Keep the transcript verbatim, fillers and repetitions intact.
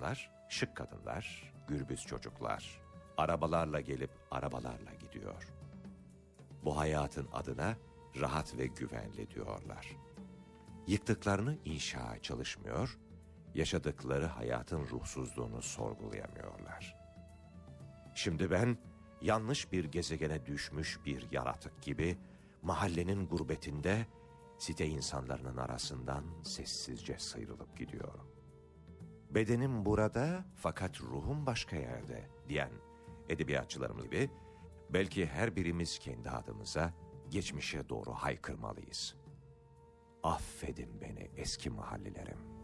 insanlar, şık kadınlar, gürbüz çocuklar, arabalarla gelip arabalarla gidiyor. Bu hayatın adına rahat ve güvenli diyorlar. Yıktıklarını inşa çalışmıyor, yaşadıkları hayatın ruhsuzluğunu sorgulayamıyorlar. Şimdi ben yanlış bir gezegene düşmüş bir yaratık gibi mahallenin gurbetinde site insanlarının arasından sessizce sıyrılıp gidiyorum. Bedenim burada fakat ruhum başka yerde diyen edebiyatçılarımız gibi belki her birimiz kendi adımıza geçmişe doğru haykırmalıyız. Affedin beni eski mahallilerim.